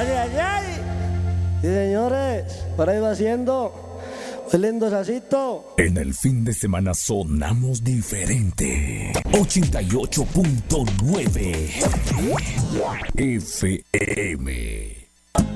¡Ay, ay, ay! Sí, señores, por ahí va haciendo un lindo sasito. En el fin de semana sonamos diferente. 88.9 FM.